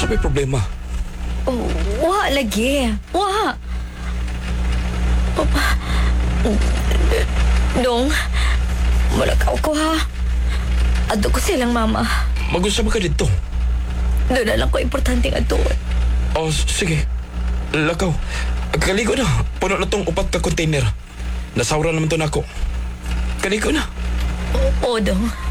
Unsa may problema? Oh, wa lagi. Wa. Dong, malakaw ko ha. Adto ko silang mama. Mag-unsa ba ka dito? Doon na lang ko importanteng adto. Oh, sige. Lakaw. Kaligo na. Puno na tong 4 ka container. Nasawra naman to na ako. Kaligo na. Oo, Dong.